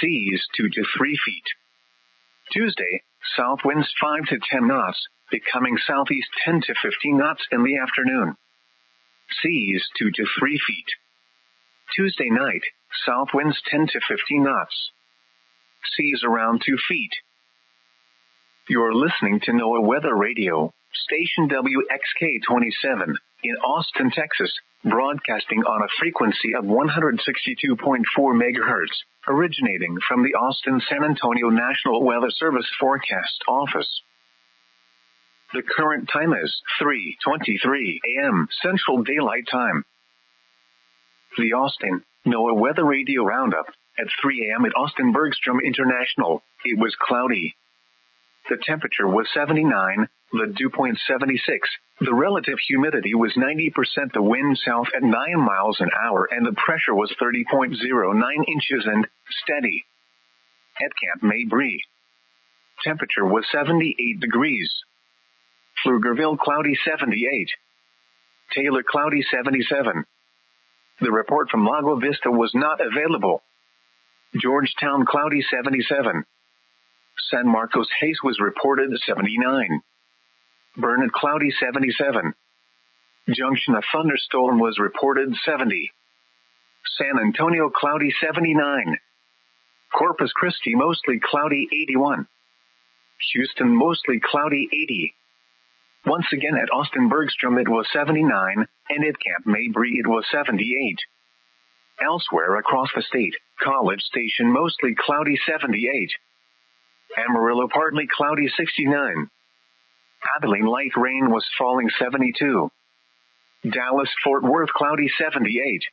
seas 2 to 3 feet. Tuesday, south winds 5 to 10 knots, becoming southeast 10 to 15 knots in the afternoon. Seas 2 to 3 feet. Tuesday night, south winds 10 to 15 knots. Seas around 2 feet. You're listening to NOAA Weather Radio, station WXK-27, in Austin, Texas, broadcasting on a frequency of 162.4 MHz, originating from the Austin-San Antonio National Weather Service Forecast Office. The current time is 3:23 a.m. Central Daylight Time. The Austin NOAA Weather Radio Roundup. At 3 a.m. at Austin Bergstrom International, it was cloudy. The temperature was 79, the dew point 76, the relative humidity was 90%, the wind south at 9 miles an hour, and the pressure was 30.09 inches and steady. At Camp Mabry, temperature was 78 degrees. Pflugerville cloudy 78. Taylor cloudy 77. The report from Lago Vista was not available. Georgetown cloudy 77. San Marcos Hayes was reported 79. Burnett cloudy 77. Junction a thunderstorm was reported 70. San Antonio cloudy 79. Corpus Christi mostly cloudy 81. Houston mostly cloudy 80. Once again at Austin Bergstrom it was 79, and at Camp Mabry it was 78. Elsewhere across the state, College Station mostly cloudy 78. Amarillo partly cloudy 69. Abilene light rain was falling 72. Dallas Fort Worth cloudy 78.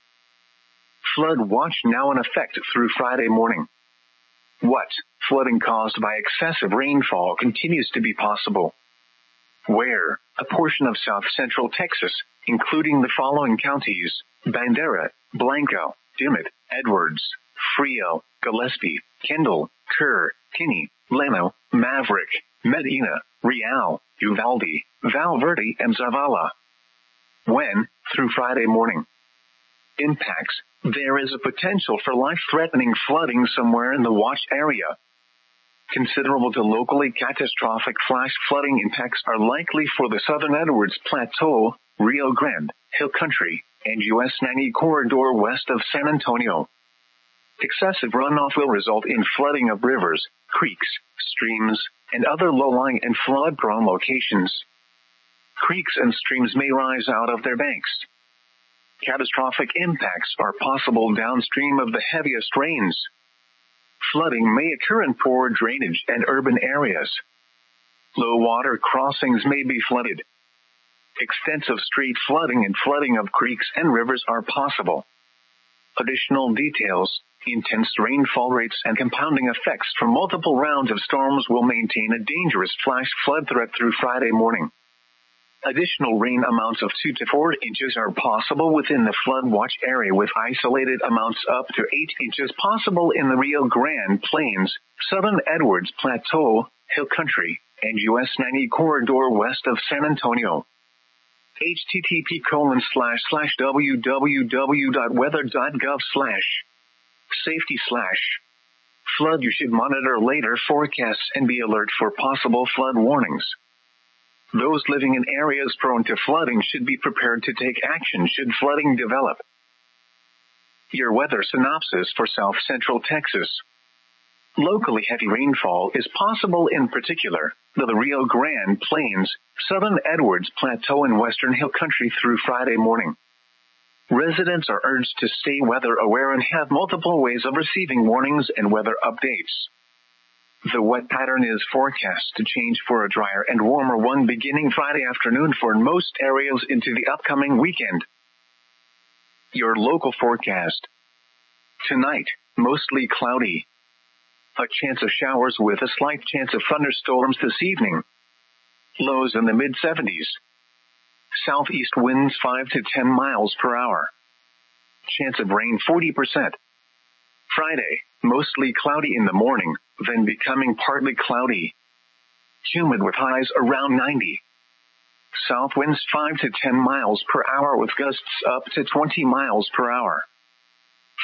Flood watch now in effect through Friday morning. What? Flooding caused by excessive rainfall continues to be possible. Where? A portion of south central Texas, including the following counties: Bandera, Blanco, Dimmitt, Edwards, Frio, Gillespie, Kendall, Kerr, Kinney, Llano, Maverick, Medina, Real, Uvalde, Val Verde, and Zavala. When? Through Friday morning. Impacts. There is a potential for life-threatening flooding somewhere in the watch area. Considerable to locally catastrophic flash flooding impacts are likely for the southern Edwards Plateau, Rio Grande, Hill Country, and US 90 corridor west of San Antonio. Excessive runoff will result in flooding of rivers, creeks, streams, and other low-lying and flood-prone locations. Creeks and streams may rise out of their banks. Catastrophic impacts are possible downstream of the heaviest rains. Flooding may occur in poor drainage and urban areas. Low water crossings may be flooded. Extensive street flooding and flooding of creeks and rivers are possible. Additional details, intense rainfall rates and compounding effects from multiple rounds of storms will maintain a dangerous flash flood threat through Friday morning. Additional rain amounts of 2 to 4 inches are possible within the flood watch area, with isolated amounts up to 8 inches possible in the Rio Grande Plains, southern Edwards Plateau, Hill Country, and US 90 corridor west of San Antonio. http://www.weather.gov/safety/flood. You should monitor later forecasts and be alert for possible flood warnings. Those living in areas prone to flooding should be prepared to take action should flooding develop. Your weather synopsis for south central Texas. Locally heavy rainfall is possible, in particular the Rio Grande Plains, southern Edwards Plateau, and western Hill Country through Friday morning. Residents are urged to stay weather aware and have multiple ways of receiving warnings and weather updates. The wet pattern is forecast to change for a drier and warmer one beginning Friday afternoon for most areas into the upcoming weekend. Your local forecast. Tonight, mostly cloudy. A chance of showers with a slight chance of thunderstorms this evening. Lows in the mid-70s. Southeast winds 5 to 10 miles per hour. Chance of rain 40%. Friday, mostly cloudy in the morning, then becoming partly cloudy. Humid with highs around 90. South winds 5 to 10 miles per hour with gusts up to 20 miles per hour.